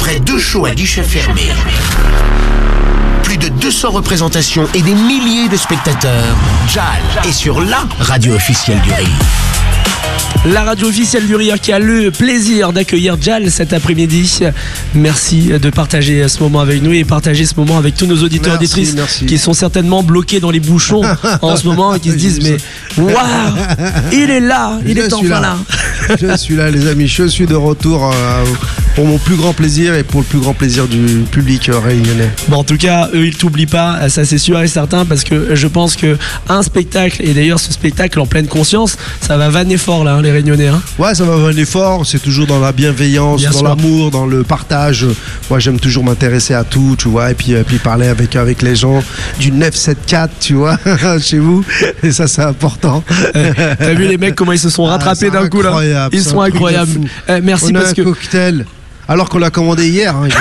Après 2 shows à guichet fermé, plus de 200 représentations et des milliers de spectateurs, Jal est sur la radio officielle du Rire. La radio officielle du Rire qui a le plaisir d'accueillir Jal cet après-midi. Merci de partager ce moment avec nous et partager ce moment avec tous nos auditeurs et auditrices qui sont certainement bloqués dans les bouchons en ce moment et qui se disent mais waouh, il est là, il est enfin là. Je suis là les amis, je suis de retour pour mon plus grand plaisir et pour le plus grand plaisir du public réunionnais. Bon, en tout cas, eux ils t'oublient pas, ça c'est sûr et certain, parce que je pense que un spectacle, et d'ailleurs ce spectacle en pleine conscience, ça va vanner fort là, les Réunionnais. Hein. Ouais, ça va vanner fort, c'est toujours dans la bienveillance, dans l'amour, dans le partage. Moi j'aime toujours m'intéresser à tout, tu vois, et puis parler avec les gens du 974, tu vois, chez vous, et ça c'est important. T'as vu les mecs comment ils se sont rattrapés d'un coup là? Ils sont incroyables. Merci parce que cocktail. Alors qu'on l'a commandé hier, hein,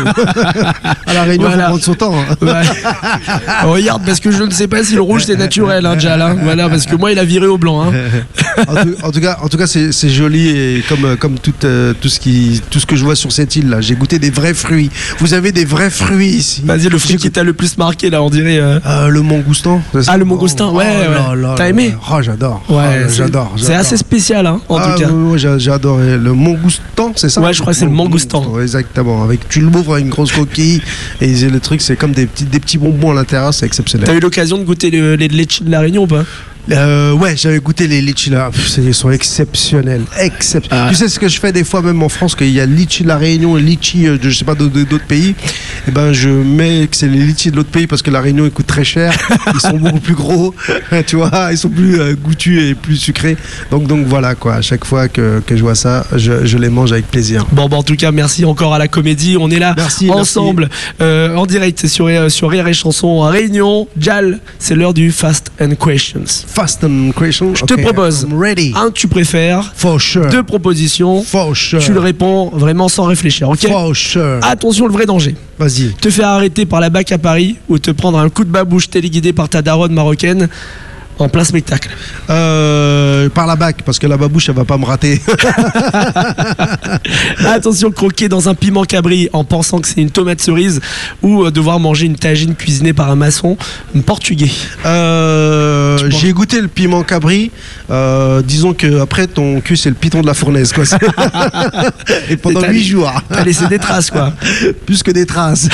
à la Réunion, voilà. Faut prendre son temps. Hein. Ouais. Regarde, parce que je ne sais pas si le rouge c'est naturel, hein, Jal. Hein. Voilà, parce que moi il a viré au blanc. Hein. En tout cas, c'est joli et comme tout ce que je vois sur cette île là. J'ai goûté des vrais fruits. Vous avez des vrais fruits ici. Vas-y, le fruit qui t'a le plus marqué là, on dirait. Le mangoustan. Ah, le mangoustan, ouais. T'as aimé? Oh, j'adore. Ouais, j'adore. C'est assez spécial, hein, en tout cas. Ouais, j'ai adoré le mangoustan, c'est ça? Ouais, je crois que c'est le mangoustan. Exactement, tu le m'ouvres avec une grosse coquille et le truc c'est comme des petits bonbons à l'intérieur, c'est exceptionnel. T'as eu l'occasion de goûter les litchis de la Réunion ou pas? Ouais, j'avais goûté les litchis là, ils sont exceptionnels. Tu sais ce que je fais des fois même en France, qu'il y a litchis de la Réunion et litchis de je sais pas d'autres pays, et ben je mets que c'est les litchis de l'autre pays parce que la Réunion ils coûtent très cher, ils sont beaucoup plus gros, tu vois, ils sont plus goûtus et plus sucrés. Donc voilà quoi, à chaque fois que je vois ça, je les mange avec plaisir. Bon, en tout cas, merci encore à la comédie, on est là ensemble en direct sur Rire et Chanson à Réunion. Jal, c'est l'heure du Fast and Questions. Fast and Question. Je te propose un tu préfères, for sure. 2 propositions, for sure. Tu le réponds vraiment sans réfléchir, ok? For sure. Attention, le vrai danger. Vas-y. Te faire arrêter par la BAC à Paris ou te prendre un coup de babouche téléguidé par ta daronne marocaine en plein spectacle. Par la BAC, parce que la babouche elle va pas me rater. Attention, croquer dans un piment cabri en pensant que c'est une tomate cerise ou devoir manger une tagine cuisinée par un maçon portugais. J'ai goûté le piment cabri. Disons que après ton cul c'est le piton de la fournaise quoi. Et pendant 8 jours. T'as laissé des traces quoi. Plus que des traces.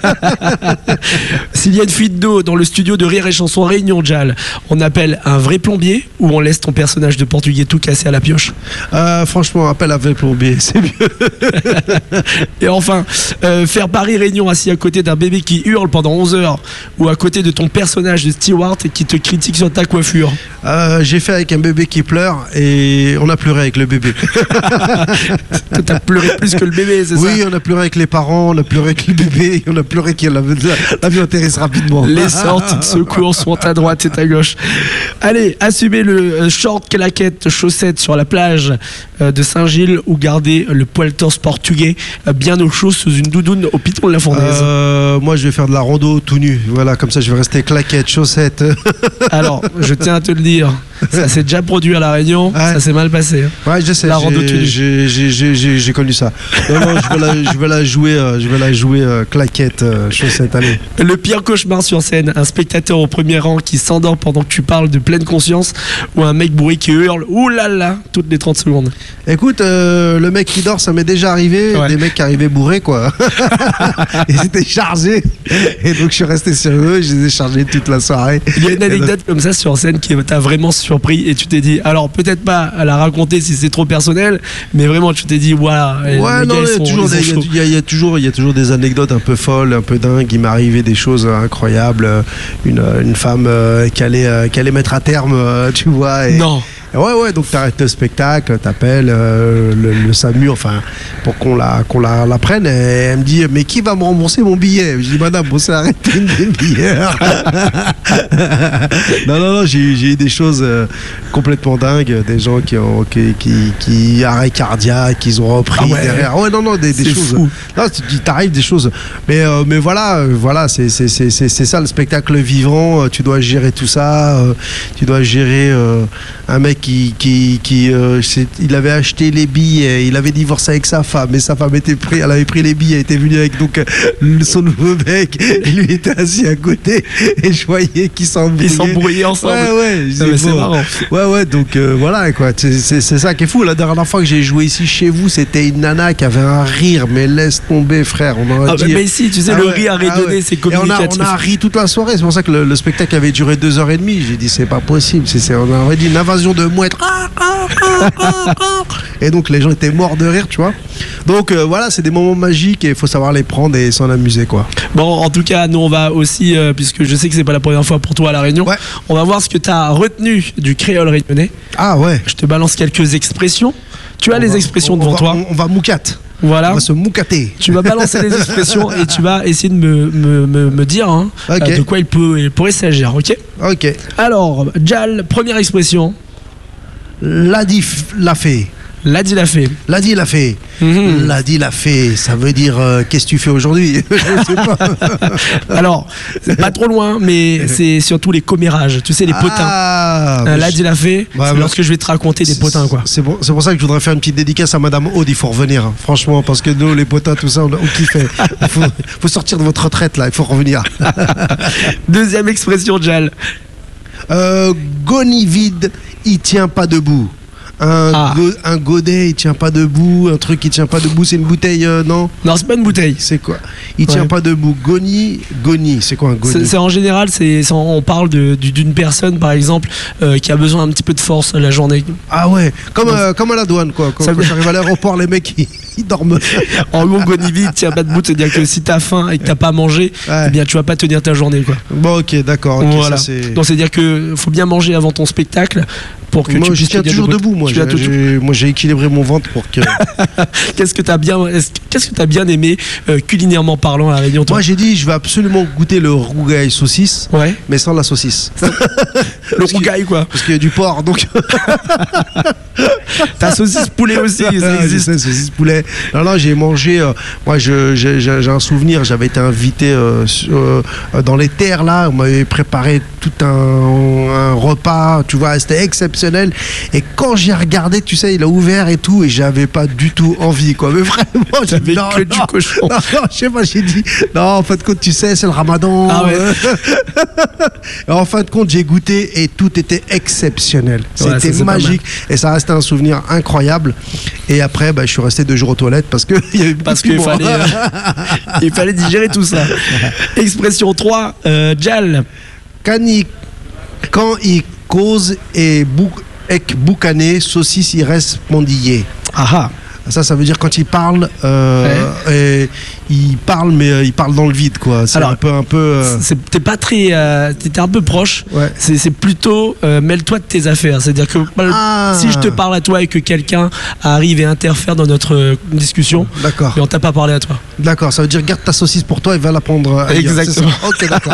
S'il y a une fuite d'eau dans le studio de Rire et Chanson Réunion, Jal, on appelle un vrai plombier ou on laisse ton personnage de portugais tout cassé à la pioche? Franchement, appelle un vrai plombier, c'est mieux. Et enfin, faire Paris-Réunion assis à côté d'un bébé qui hurle pendant 11 heures ou à côté de ton personnage de steward qui te critique sur ta coiffure? J'ai fait avec un bébé qui pleure et on a pleuré avec le bébé. T'as pleuré plus que le bébé, c'est ça? Oui, on a pleuré avec les parents, on a pleuré avec le bébé, on a pleuré qu'il l'avion atterrisse rapidement. Les sorties de secours sont à droite et à gauche. Allez, assumez le short, claquette, chaussette sur la plage de Saint-Gilles ou gardez le poil torse portugais bien au chaud sous une doudoune au piton de la fournaise. Moi, je vais faire de la rando tout nu. Voilà, comme ça, je vais rester claquette, chaussette. Alors, je tiens à te le dire, ça s'est déjà produit à La Réunion, ouais. Ça s'est mal passé. Ouais, je sais. La rando tout nu. J'ai connu ça. Non, je vais la jouer claquette, chaussette. Allez. Le pire cauchemar sur scène, un spectateur au premier rang qui s'endort pendant que tu parles de pleine conscience ou un mec bourré qui hurle oulala toutes les 30 secondes. Écoute, le mec qui dort, ça m'est déjà arrivé. Ouais. Des mecs qui arrivaient bourrés, quoi. Ils étaient chargés. Et donc, je suis resté sur eux. Je les ai chargés toute la soirée. Il y a une anecdote comme ça sur scène qui t'a vraiment surpris et tu t'es dit, alors peut-être pas à la raconter si c'est trop personnel, mais vraiment, tu t'es dit, voilà. Ouais, non, il y a toujours des anecdotes un peu folles, un peu dingues. Il m'est arrivé des choses incroyables. Une femme qui allait mettre à terme, tu vois. Et, non. Ouais, donc t'arrêtes le spectacle, t'appelles le SAMU, enfin, pour qu'on la prenne, et elle me dit, mais qui va me rembourser mon billet? Je dis, madame, bon, c'est arrêté une demi-heure. Non, j'ai eu des choses complètement dingues, des gens qui arrêt cardiaque, qu'ils ont repris derrière. Ouais, non, des choses. Fou. Non, t'arrives des choses. Mais voilà, c'est ça le spectacle vivant, tu dois gérer tout ça, tu dois gérer un mec il avait acheté les billets, il avait divorcé avec sa femme, et sa femme elle avait pris les billets, elle était venue avec donc son nouveau mec, et lui était assis à côté, et je voyais qu'ils s'embrouillaient ensemble. Ouais, c'est marrant. Ouais, donc voilà quoi, c'est ça qui est fou. La dernière fois que j'ai joué ici chez vous, c'était une nana qui avait un rire, mais laisse tomber frère, on aurait dit. Mais ici, tu sais, le rire arrêté, c'est communicatif. Et on a ri toute la soirée, c'est pour ça que le spectacle avait duré 2h30. J'ai dit c'est pas possible, on aurait dit une invasion de mouettes. Et donc les gens étaient morts de rire, tu vois. Donc voilà, c'est des moments magiques et il faut savoir les prendre et s'en amuser quoi. Bon, en tout cas, nous on va aussi, puisque je sais que c'est pas la première fois pour toi à La Réunion, on va voir ce que tu as retenu du créole réunionnais. Ah ouais. Je te balance quelques expressions. Tu as les expressions devant toi. On va moucate. Voilà. On va se moucater. Tu vas balancer les expressions et tu vas essayer de me dire de quoi il pourrait s'agir, ok? Ok. Alors, Jal, première expression. L'a dit, l'a fait. L'a dit, l'a fait. L'a dit, l'a fait. L'a dit, l'a fait. Ça veut dire qu'est-ce que tu fais aujourd'hui? Je sais pas. Alors, c'est pas trop loin, mais c'est surtout les commérages. Tu sais, les potins. L'a dit, l'a fait. C'est lorsque je vais te raconter des potins, quoi. C'est pour ça que je voudrais faire une petite dédicace à Madame Aude. Il faut revenir, hein, franchement, parce que nous, les potins, tout ça, on kiffe. Il faut sortir de votre retraite, là. Il faut revenir. Deuxième expression, Jal. Goni vide, il tient pas debout. Un godet, il tient pas debout. Un truc qui tient pas debout, c'est une bouteille, non? Non, c'est pas une bouteille. C'est quoi? Il tient pas debout. Goni, c'est quoi un goni? C'est en général, on parle d'une personne, par exemple, qui a besoin un petit peu de force la journée. Ah ouais, comme à la douane, quoi. Quand j'arrive à l'aéroport, les mecs, ils dorment. En gros, goni vide, tient pas debout, c'est-à-dire que si t'as faim et que t'as pas mangé, eh bien, tu vas pas tenir ta journée, quoi. Bon, ok, d'accord. Okay, voilà. Donc, c'est-à-dire que faut bien manger avant ton spectacle. Pour que moi, je tiens toujours debout. Moi, j'ai équilibré mon ventre pour que. Qu'est-ce que t'as bien aimé culinairement parlant à La Réunion, toi? Moi, j'ai dit, je vais absolument goûter le rougail saucisse, mais sans la saucisse. Le rougail, quoi. Parce qu'il y a du porc, donc. Ta saucisse poulet aussi, ça existe. Saucisse poulet. Non, j'ai mangé. Moi, j'ai un souvenir. J'avais été invité dans les terres là. On m'avait préparé tout un repas. Tu vois, c'était exceptionnel. Et quand j'ai regardé, tu sais, il a ouvert et tout, et j'avais pas du tout envie, quoi. Mais vraiment, j'avais que du cochon. Non, je sais pas, j'ai dit, non, en fin de compte, tu sais, c'est le ramadan. Ah ouais. Et en fin de compte, j'ai goûté et tout était exceptionnel. C'était magique. Et ça restait un souvenir incroyable. Et après, je suis resté 2 jours aux toilettes parce qu'il y avait qu'il fallait, il fallait digérer tout ça. Expression 3, Jal. Quand il cause et boucané, saucisse, il reste pendillé. Ah. Ça veut dire quand il parle, et il parle, mais il parle dans le vide, quoi. C'est un peu. T'es pas très, t'étais un peu proche. Ouais. C'est plutôt mêle-toi de tes affaires. C'est-à-dire que si je te parle à toi et que quelqu'un arrive et interfère dans notre discussion, d'accord. Mais on t'a pas parlé à toi. D'accord. Ça veut dire garde ta saucisse pour toi et va la prendre ailleurs. Exactement. Ok, d'accord.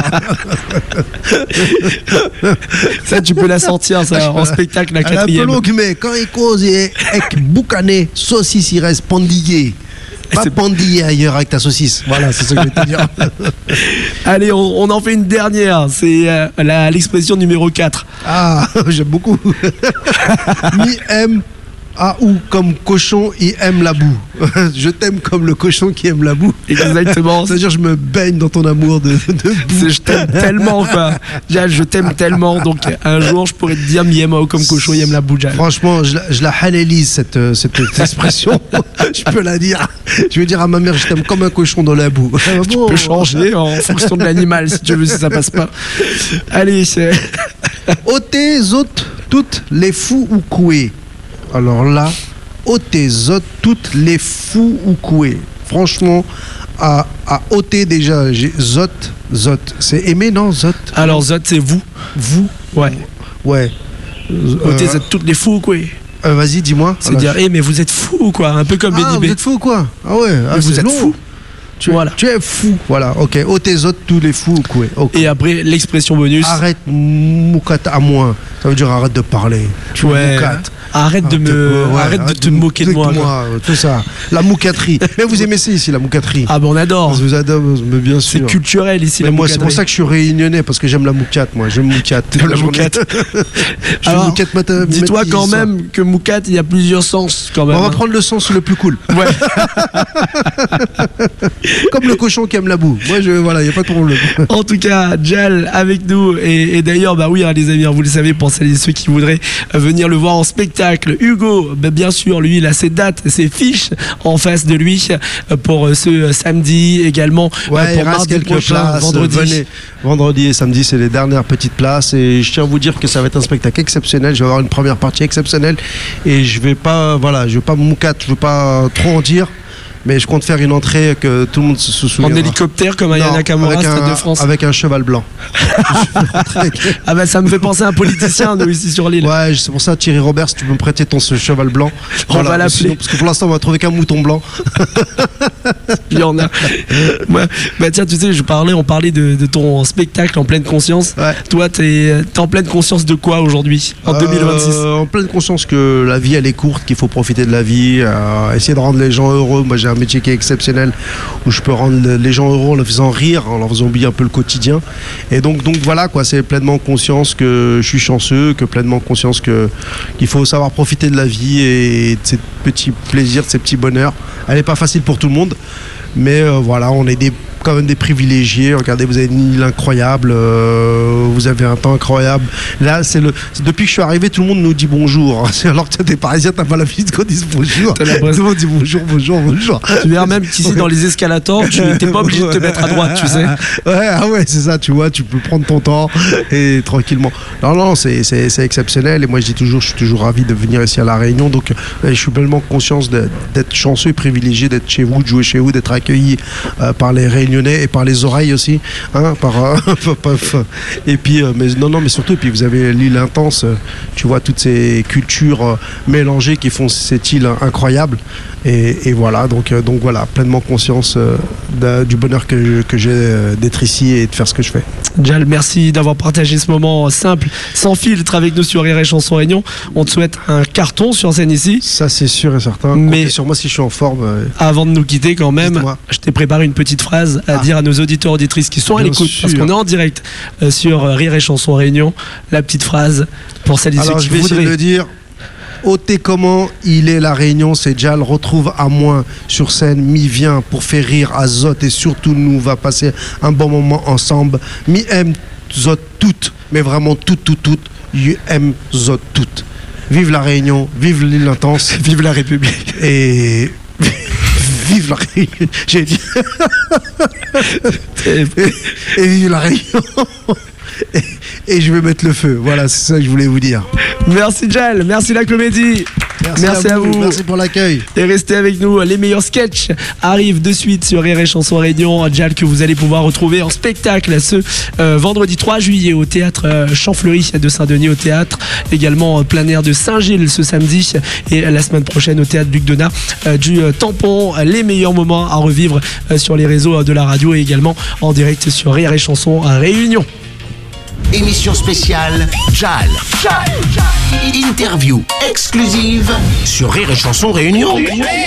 Ça, tu peux la sortir ça, en spectacle, la 4e. Un peu longue, mais quand il cause et boucané, saucisse, il reste pendillé. Pas pendillé ailleurs avec ta saucisse. Voilà, c'est ce que je vais te dire. Allez, on en fait une dernière. C'est l'expression numéro 4. Ah, j'aime beaucoup. Mi-aime ou comme cochon, il aime la boue. Je t'aime comme le cochon qui aime la boue. Exactement. C'est-à-dire, je me baigne dans ton amour de boue. Je t'aime tellement, quoi. Je t'aime tellement. Donc, un jour, je pourrais te dire, mi aime comme cochon, il aime la boue. Franchement, je la halélise, cette expression. Je peux la dire. Je veux dire à ma mère, je t'aime comme un cochon dans la boue. Tu peux changer en fonction de l'animal, si tu veux, si ça passe pas. Allez, ôtez toutes les fous ou coués. Alors là, ôtez toutes les fous ou coués. Franchement, à ôter déjà, j'ai zot. C'est aimer, non, zot? Alors zot, c'est vous. Vous? Ouais. Ôtez toutes les fous ou coués. Vas-y, dis-moi. C'est dire, mais vous êtes fous ou quoi? Un peu comme Benny B. Vous êtes fous ou quoi? Ah ouais, vous êtes fous. Tu es fou. Voilà, ok. Oh, tes autres, tous les fous, quoi. Okay. Et après, l'expression bonus. Arrête, moukat à moins. Ça veut dire arrête de parler. Tu moukat. Arrête de te moquer de moi. Tout ça. La moucaterie. Mais vous aimez ça ici, la moucaterie? Ah, bon, on adore. Je vous adore, mais bien sûr. C'est culturel ici, mais moi, c'est pour ça que je suis réunionnais, parce que j'aime la moucate, moi. J'aime moucate. La moucate. Alors, dis-toi quand même que moucate, il y a plusieurs sens, quand même. On va prendre le sens le plus cool. Ouais. Comme le cochon qui aime la boue. Moi, voilà, il n'y a pas de problème. En tout cas, Jal avec nous. Et d'ailleurs, bah oui, les amis, vous le savez, pour celles et ceux qui voudraient venir le voir en spectacle, Hugo, bien sûr, lui, il a ses dates, ses fiches en face de lui pour ce samedi, également pour mardi prochain, vendredi. Vendredi et samedi, c'est les dernières petites places. Et je tiens à vous dire que ça va être un spectacle exceptionnel. Je vais avoir une première partie exceptionnelle. Et je vais pas moucate, je vais pas trop en dire. Mais je compte faire une entrée que tout le monde se souvient. En hélicoptère comme Ayana Nakamura, Stade de France. Avec un cheval blanc. Ah bah ça me fait penser à un politicien, nous, ici sur l'île. Ouais, c'est pour ça, Thierry Robert, si tu peux me prêter ce cheval blanc. On va l'appeler. Parce que pour l'instant, on va trouver qu'un mouton blanc. Il y en a. Ouais. Bah tiens, tu sais, on parlait de ton spectacle en pleine conscience. Ouais. Toi, t'es en pleine conscience de quoi aujourd'hui, en 2026? En pleine conscience que la vie, elle est courte, qu'il faut profiter de la vie, essayer de rendre les gens heureux. Moi, j'ai un métier qui est exceptionnel où je peux rendre les gens heureux en leur faisant rire, en leur faisant oublier un peu le quotidien. Et donc voilà quoi, c'est pleinement conscience que je suis chanceux, que pleinement conscience qu'il faut savoir profiter de la vie et de ces petits plaisirs, de ces petits bonheurs. Elle n'est pas facile pour tout le monde, mais voilà, on est quand même des privilégiés. Regardez, vous avez une île incroyable, vous avez un temps incroyable. Là, depuis que je suis arrivé, tout le monde nous dit bonjour. Alors que t'es parisien, t'as pas l'habitude qu'on dise bonjour. Tout le monde dit bonjour. Tu verras même qu'ici, dans les escalators, tu n'es pas obligé de te mettre à droite, tu sais. Ouais, c'est ça, tu vois, tu peux prendre ton temps et tranquillement. Non, c'est exceptionnel. Et moi, je suis toujours ravi de venir ici à La Réunion. Donc, je suis pleinement conscient d'être chanceux et privilégié d'être chez vous, de jouer chez vous, d'être accueilli par les Réunionnais et par les oreilles aussi, hein, et puis mais surtout, et puis vous avez l'île intense, tu vois toutes ces cultures mélangées qui font cette île incroyable, et voilà, donc voilà, pleinement conscience du bonheur que j'ai d'être ici et de faire ce que je fais. Jal, merci d'avoir partagé ce moment simple, sans filtre avec nous sur Rire et Chanson Réunion. On te souhaite un carton sur scène ici. Ça, c'est sûr et certain. Mais sur moi, si je suis en forme. Avant de nous quitter, quand même, je t'ai préparé une petite phrase à dire à nos auditeurs auditrices qui sont à l'écoute, parce qu'on est en direct sur Rire et Chanson Réunion. La petite phrase pour celles et ceux qui voudraient. Alors, je vais essayer de le dire. Ôtez comment il est La Réunion, c'est Jal, retrouve à moins sur scène, mi vient pour faire rire à Zot et surtout nous va passer un bon moment ensemble. Mi aime Zot toutes, mais vraiment toutes, you aime Zot toutes. Vive La Réunion, vive l'île intense, vive la République et vive La Réunion, j'ai dit. et vive La Réunion. Et je vais mettre le feu. Voilà, c'est ça que je voulais vous dire. Merci Jal, merci la comédie. Merci à vous. Merci pour l'accueil. Et restez avec nous. Les meilleurs sketchs arrivent de suite sur Rire et Chanson Réunion. Jal que vous allez pouvoir retrouver en spectacle ce vendredi 3 juillet au théâtre Champfleury de Saint-Denis, au théâtre également plein air de Saint-Gilles ce samedi, et la semaine prochaine au théâtre Luc Donat du Tampon. Les meilleurs moments à revivre sur les réseaux de la radio et également en direct sur Rire et Chanson Réunion. Émission spéciale Jal. Interview exclusive sur Rire et Chanson Réunion.